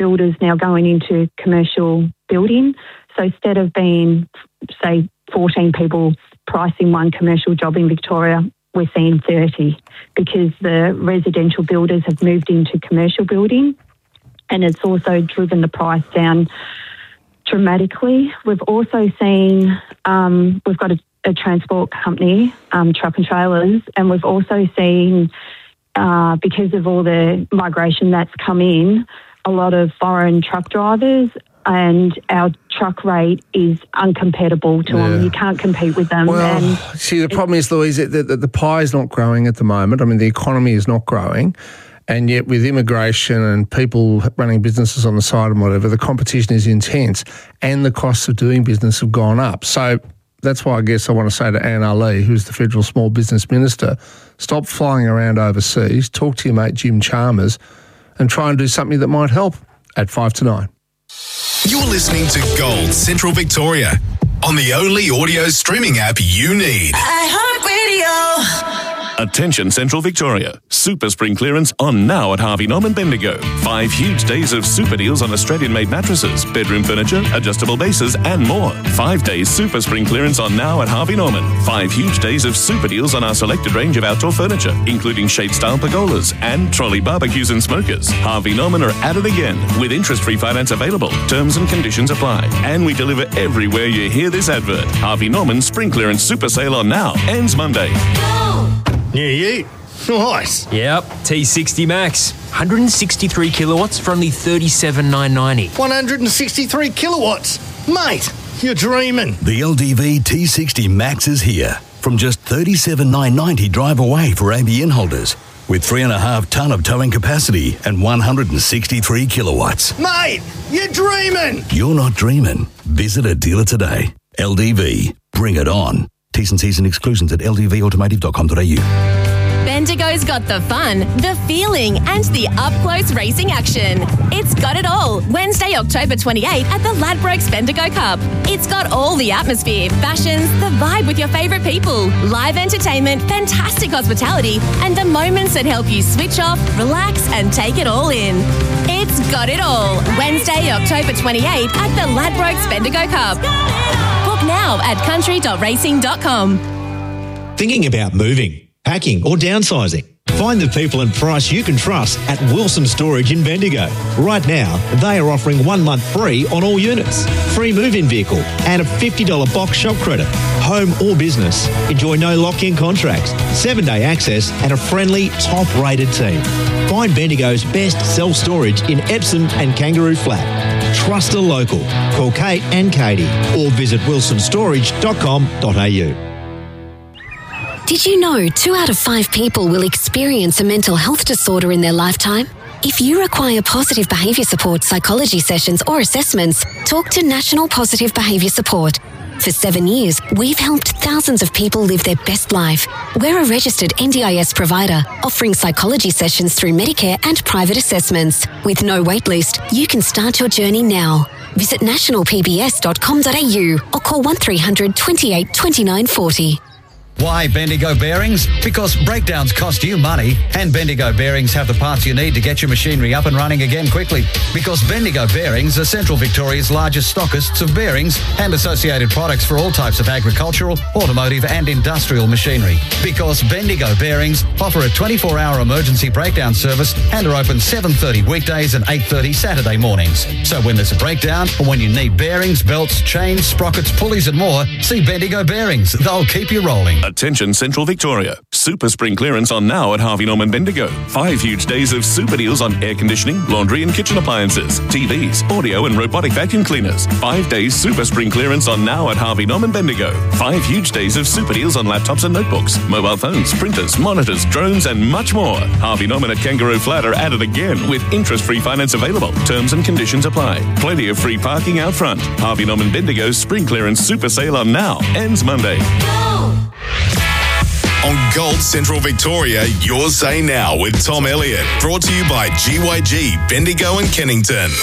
builders now going into commercial building. So instead of being, say, 14 people pricing one commercial job in Victoria, we're seeing 30 because the residential builders have moved into commercial building, and it's also driven the price down dramatically. We've also seen, we've got a transport company, truck and trailers, and we've also seen, because of all the migration that's come in, a lot of foreign truck drivers, and our truck rate is uncompatible to them. You can't compete with them. Well, see, the problem is, Louise, that the pie is not growing at the moment. I mean, the economy is not growing. And yet with immigration and people running businesses on the side and whatever, the competition is intense and the costs of doing business have gone up. So that's why I guess I want to say to Anne Ali, who's the Federal Small Business Minister, stop flying around overseas, talk to your mate Jim Chalmers and try and do something that might help at 5 to 9. You're listening to Gold Central Victoria on the only audio streaming app you need. iHeartRadio. Attention Central Victoria. Super spring clearance on now at Harvey Norman Bendigo. 5 huge days of super deals on Australian-made mattresses, bedroom furniture, adjustable bases and more. 5 days super spring clearance on now at Harvey Norman. 5 huge days of super deals on our selected range of outdoor furniture, including shade-style pergolas and trolley barbecues and smokers. Harvey Norman are at it again with interest-free finance available. Terms and conditions apply. And we deliver everywhere you hear this advert. Harvey Norman spring clearance super sale on now ends Monday. New year. Nice. Yep, T60 Max. 163 kilowatts for only $37,990. 163 kilowatts. Mate, you're dreaming. The LDV T60 Max is here. From just $37,990 drive away for ABN holders. With 3.5 tonne of towing capacity and 163 kilowatts. Mate, you're dreaming. You're not dreaming. Visit a dealer today. LDV. Bring it on. T's and C's and exclusions at ldvautomotive.com.au. Bendigo's got the fun, the feeling, and the up-close racing action. It's got it all. Wednesday, October 28 at the Ladbrokes Bendigo Cup. It's got all the atmosphere, fashions, the vibe with your favourite people, live entertainment, fantastic hospitality, and the moments that help you switch off, relax, and take it all in. It's got it all. Wednesday, October 28 at the Ladbrokes Bendigo Cup. Book now at country.racing.com. Thinking about moving, packing or downsizing? Find the people and price you can trust at Wilson Storage in Bendigo. Right now, they are offering 1 month free on all units, free move-in vehicle and a $50 box shop credit. Home or business, enjoy no lock-in contracts, 7-day access and a friendly, top-rated team. Find Bendigo's best self-storage in Epsom and Kangaroo Flat. Trust a local. Call Kate and Katie or visit wilsonstorage.com.au. Did you know 2 out of 5 people will experience a mental health disorder in their lifetime? If you require positive behaviour support, psychology sessions or assessments, talk to National Positive Behaviour Support. For 7 years, we've helped thousands of people live their best life. We're a registered NDIS provider, offering psychology sessions through Medicare and private assessments. With no waitlist, you can start your journey now. Visit nationalpbs.com.au or call 1300 28 29 40. Why Bendigo Bearings? Because breakdowns cost you money, and Bendigo Bearings have the parts you need to get your machinery up and running again quickly. Because Bendigo Bearings are Central Victoria's largest stockists of bearings and associated products for all types of agricultural, automotive and industrial machinery. Because Bendigo Bearings offer a 24-hour emergency breakdown service and are open 7:30 weekdays and 8:30 Saturday mornings. So when there's a breakdown or when you need bearings, belts, chains, sprockets, pulleys and more, see Bendigo Bearings. They'll keep you rolling. Attention Central Victoria. Super spring clearance on now at Harvey Norman Bendigo. 5 huge days of super deals on air conditioning, laundry and kitchen appliances, TVs, audio and robotic vacuum cleaners. 5 days super spring clearance on now at Harvey Norman Bendigo. 5 huge days of super deals on laptops and notebooks, mobile phones, printers, monitors, drones and much more. Harvey Norman at Kangaroo Flat are at it again with interest-free finance available. Terms and conditions apply. Plenty of free parking out front. Harvey Norman Bendigo's spring clearance super sale on now ends Monday. On Gold Central Victoria, Your Say Now with Tom Elliott. Brought to you by GYG, Bendigo and Kennington.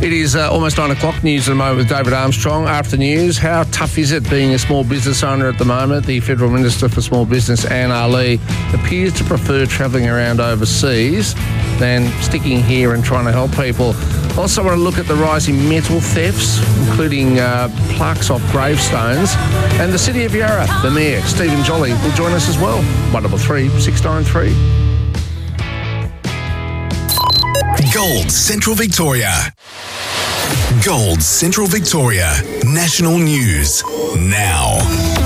It is almost 9 o'clock. News at the moment with David Armstrong. After news, how tough is it being a small business owner at the moment? The Federal Minister for Small Business, Anne Ali, appears to prefer travelling around overseas than sticking here and trying to help people. Also want to look at the rising metal thefts, including plaques off gravestones. And the City of Yarra, the Mayor, Stephen Jolly, will join us as well. 133 693. Gold Central Victoria. Gold Central Victoria. National news now.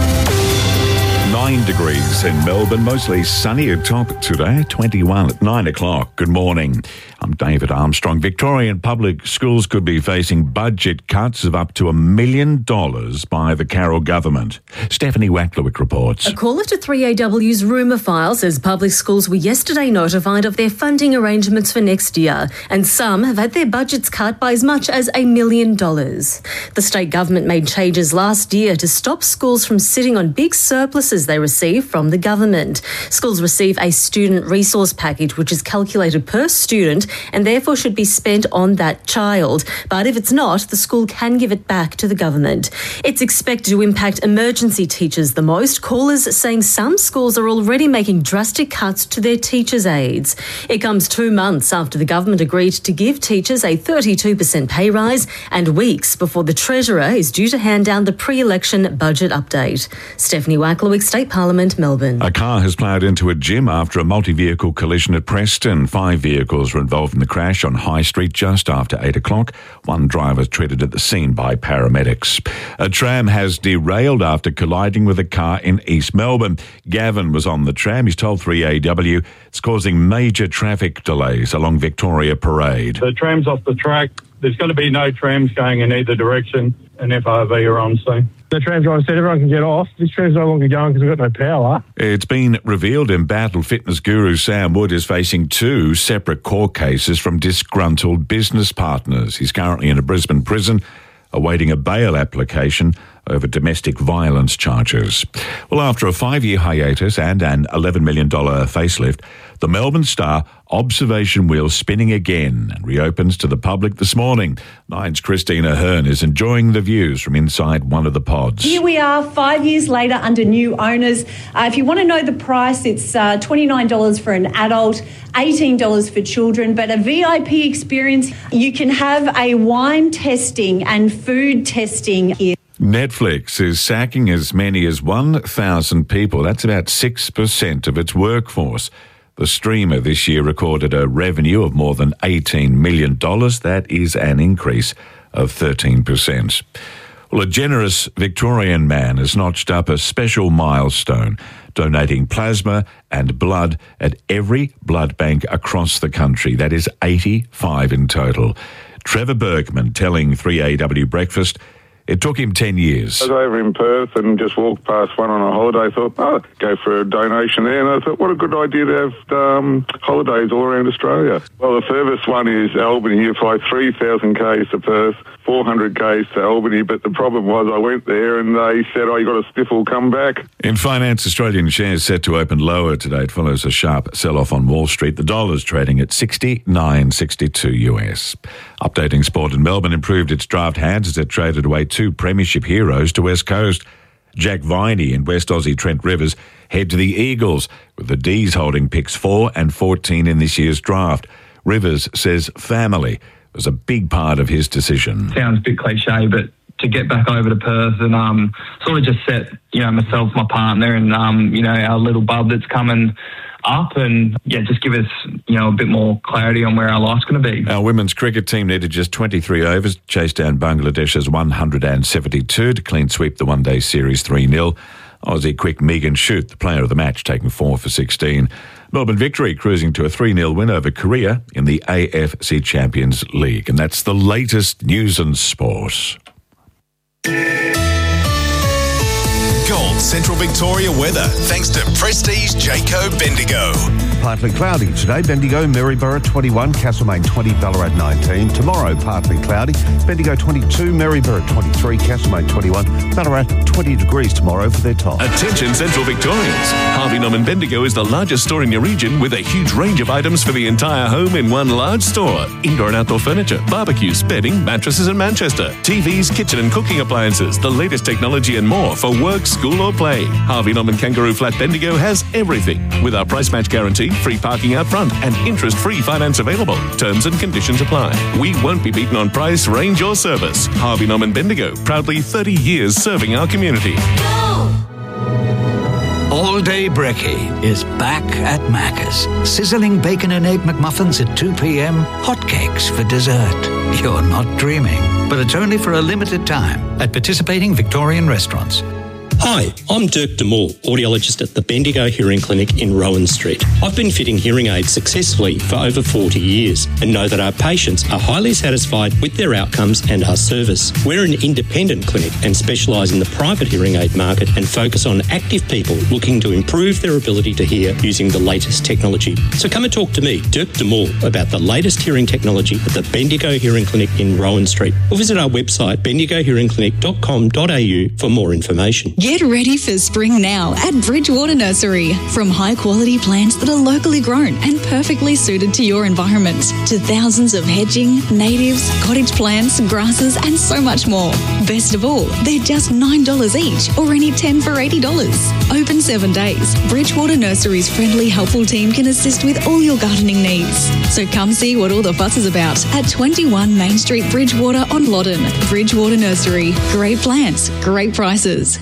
9 degrees in Melbourne, mostly sunny at top today, 21 at 9 o'clock. Good morning. I'm David Armstrong. Victorian public schools could be facing budget cuts of up to $1 million by the Carroll government. Stephanie Wacklowick reports. A caller to 3AW's rumour file says public schools were yesterday notified of their funding arrangements for next year, and some have had their budgets cut by as much as $1 million. The state government made changes last year to stop schools from sitting on big surpluses they receive from the government. Schools receive a student resource package which is calculated per student and therefore should be spent on that child. But if it's not, the school can give it back to the government. It's expected to impact emergency teachers the most. Callers saying some schools are already making drastic cuts to their teachers' aides. It comes 2 months after the government agreed to give teachers a 32% pay rise and weeks before the Treasurer is due to hand down the pre-election budget update. Stephanie Wacklowick, State Parliament, Melbourne. A car has ploughed into a gym after a multi-vehicle collision at Preston. 5 vehicles were involved in the crash on High Street just after 8 o'clock. One driver treated at the scene by paramedics. A tram has derailed after colliding with a car in East Melbourne. Gavin was on the tram. He's told 3AW it's causing major traffic delays along Victoria Parade. The tram's off the track. There's going to be no trams going in either direction, and FRV are on soon. The tram driver said everyone can get off. This tram's no longer going because we've got no power. It's been revealed in battle fitness guru Sam Wood is facing 2 separate court cases from disgruntled business partners. He's currently in a Brisbane prison awaiting a bail application over domestic violence charges. Well, after a 5-year hiatus and an $11 million facelift, the Melbourne Star observation wheel spinning again and reopens to the public this morning. 9's Christina Hearn is enjoying the views from inside one of the pods. Here we are 5 years later under new owners. If you want to know the price, it's $29 for an adult, $18 for children, but a VIP experience. You can have a wine tasting and food testing here. Netflix is sacking as many as 1,000 people. That's about 6% of its workforce. The streamer this year recorded a revenue of more than $18 million. That is an increase of 13%. Well, a generous Victorian man has notched up a special milestone, donating plasma and blood at every blood bank across the country. That is 85 in total. Trevor Bergman telling 3AW Breakfast it took him 10 years. I was over in Perth and just walked past one on a holiday. I thought, go for a donation there. And I thought, what a good idea to have holidays all around Australia. Well, the furthest one is Albany. You fly 3,000 k's to Perth, 400 k's to Albany. But the problem was I went there and they said, you got a sniffle, come back. In finance, Australian shares set to open lower today. It follows a sharp sell-off on Wall Street. The dollar's trading at 69.62 US. Updating sport in Melbourne improved its draft hands as it traded away 2 premiership heroes to West Coast. Jack Viney and West Aussie Trent Rivers head to the Eagles, with the D's holding picks 4 and 14 in this year's draft. Rivers says family was a big part of his decision. Sounds a bit cliche, but to get back over to Perth and sort of just set, myself, my partner and, our little bub that's coming up and, just give us, a bit more clarity on where our life's going to be. Our women's cricket team needed just 23 overs, chased down Bangladesh's 172 to clean sweep the one-day series 3-0. Aussie quick Megan Shute, the player of the match, taking 4 for 16. Melbourne Victory cruising to a 3-0 win over Korea in the AFC Champions League. And that's the latest news and sport. Gold Central Victoria weather, thanks to Prestige Jayco Bendigo. Partly cloudy today. Bendigo, Maryborough 21, Castlemaine 20, Ballarat 19. Tomorrow, partly cloudy. Bendigo 22, Maryborough 23, Castlemaine 21, Ballarat 20 degrees tomorrow for their top. Attention Central Victorians. Harvey Norman Bendigo is the largest store in your region with a huge range of items for the entire home in one large store. Indoor and outdoor furniture, barbecues, bedding, mattresses in Manchester, TVs, kitchen and cooking appliances, the latest technology and more for work, school or play. Harvey Norman Kangaroo Flat Bendigo has everything with our price match guarantee, free parking out front and interest-free finance available. Terms and conditions apply. We won't be beaten on price, range or service. Harvey Norman Bendigo, proudly 30 years serving our community. All Day Brekkie is back at Macca's. Sizzling bacon and egg McMuffins at 2 p.m, hotcakes for dessert. You're not dreaming, but it's only for a limited time at participating Victorian restaurants. Hi, I'm Dirk DeMoore, audiologist at the Bendigo Hearing Clinic in Rowan Street. I've been fitting hearing aids successfully for over 40 years and know that our patients are highly satisfied with their outcomes and our service. We're an independent clinic and specialise in the private hearing aid market and focus on active people looking to improve their ability to hear using the latest technology. So come and talk to me, Dirk DeMoore, about the latest hearing technology at the Bendigo Hearing Clinic in Rowan Street, or visit our website bendigohearingclinic.com.au for more information. Get ready for spring now at Bridgewater Nursery. From high-quality plants that are locally grown and perfectly suited to your environment, to thousands of hedging, natives, cottage plants, grasses, and so much more. Best of all, they're just $9 each, or any 10 for $80. Open 7 days. Bridgewater Nursery's friendly, helpful team can assist with all your gardening needs. So come see what all the fuss is about at 21 Main Street, Bridgewater on Loddon. Bridgewater Nursery. Great plants, great prices.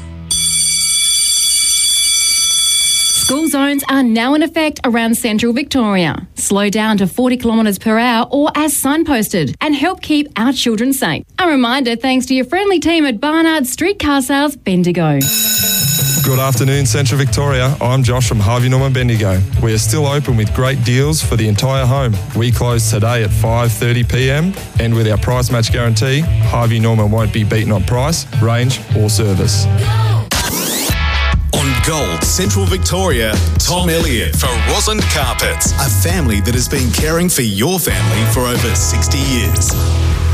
School zones are now in effect around central Victoria. Slow down to 40 kilometres per hour or as signposted and help keep our children safe. A reminder thanks to your friendly team at Barnard Streetcar Sales Bendigo. Good afternoon, Central Victoria. I'm Josh from Harvey Norman Bendigo. We are still open with great deals for the entire home. We close today at 5:30 p.m. and with our price match guarantee, Harvey Norman won't be beaten on price, range or service. On Gold Central Victoria, Tom Elliott for Roslyn Carpets, a family that has been caring for your family for over 60 years.